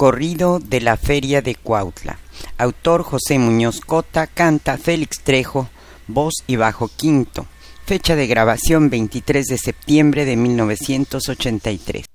Corrido de la Feria de Cuautla. Autor José Muñoz Cota. Canta Félix Trejo, voz y bajo quinto. Fecha de grabación 23 de septiembre de 1983.